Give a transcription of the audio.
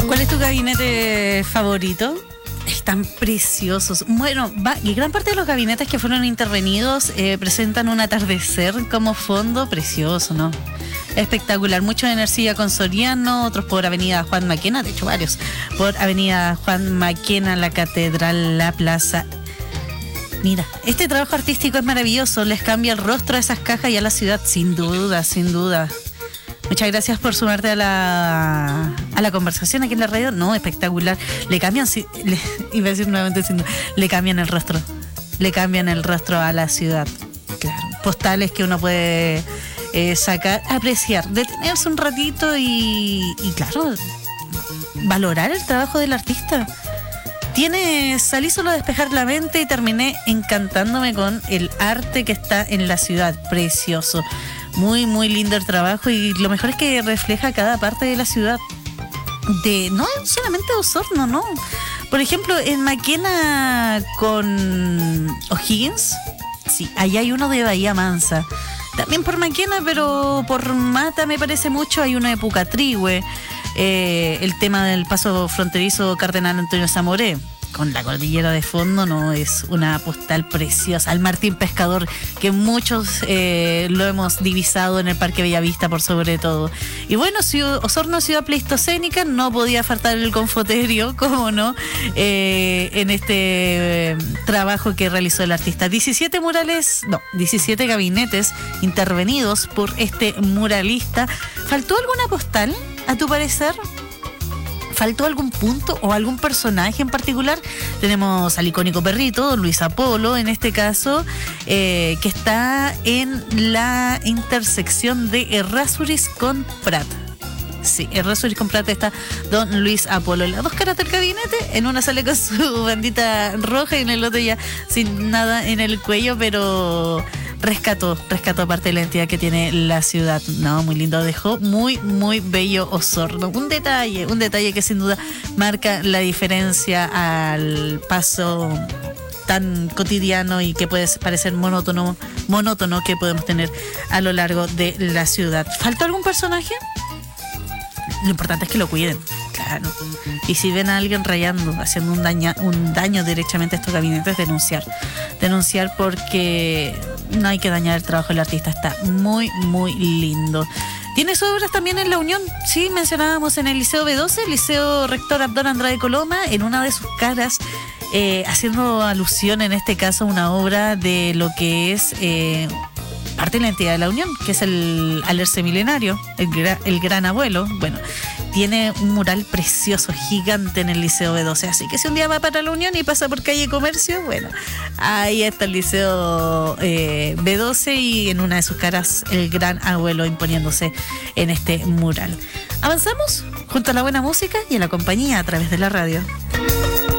¿Cuál es tu gabinete favorito? Están preciosos. Bueno, y gran parte de los gabinetes que fueron intervenidos presentan un atardecer como fondo precioso, ¿no? Espectacular. Mucho de Energía con Soriano, otros por Avenida Juan Maquena, de hecho varios, por Avenida Juan Maquena, la Catedral, la Plaza. Mira, este trabajo artístico es maravilloso, les cambia el rostro a esas cajas y a la ciudad, sin duda, sin duda. Muchas gracias por sumarte a la conversación aquí en la radio. No, espectacular. Le cambian, iba a decir nuevamente, le cambian el rostro. Le cambian el rostro a la ciudad. Claro. Postales que uno puede sacar, apreciar, detenerse un ratito y claro, valorar el trabajo del artista. Salí solo a despejar la mente y terminé encantándome con el arte que está en la ciudad. Precioso. Muy, muy lindo el trabajo y lo mejor es que refleja cada parte de la ciudad. No solamente Osorno, ¿no? Por ejemplo, en Maquena con O'Higgins, sí, ahí hay uno de Bahía Mansa. También por Maquena, pero por Mata me parece mucho, hay uno de Pucatrihue. El tema del paso fronterizo Cardenal Antonio Zamoré, con la cordillera de fondo, no es una postal preciosa. Al Martín Pescador, que muchos lo hemos divisado en el Parque Bellavista por sobre todo. Y bueno, Osorno, ciudad pleistocénica, no podía faltar el Confoterio, cómo no, en este trabajo que realizó el artista. 17 gabinetes intervenidos por este muralista. ¿Faltó alguna postal, a tu parecer? ¿Faltó algún punto o algún personaje en particular? Tenemos al icónico perrito, Luis Apolo, en este caso, que está en la intersección de Errázuriz con Prat. Sí, Errázuriz con Prat está don Luis Apolo. Las dos caras del gabinete, en una sale con su bandita roja y en el otro ya sin nada en el cuello, pero rescató parte de la identidad que tiene la ciudad. No, muy lindo, dejó muy, muy bello Osorno. Un detalle que sin duda marca la diferencia al paso tan cotidiano y que puede parecer monótono que podemos tener a lo largo de la ciudad. ¿Faltó algún personaje? Lo importante es que lo cuiden, claro. Y si ven a alguien rayando, haciendo un daño derechamente a estos gabinetes, denunciar porque no hay que dañar el trabajo del artista. Está muy, muy lindo. Tiene sus obras también en La Unión. Sí, mencionábamos en el Liceo B12, el Liceo Rector Abdón Andrade Coloma, en una de sus caras, haciendo alusión en este caso a una obra de lo que es parte de la entidad de La Unión, que es el Alerce Milenario, el Gran Abuelo. Bueno, tiene un mural precioso, gigante en el Liceo B12. Así que si un día va para La Unión y pasa por calle Comercio, bueno, ahí está el Liceo B12 y en una de sus caras el Gran Abuelo imponiéndose en este mural. Avanzamos junto a la buena música y a la compañía a través de la radio.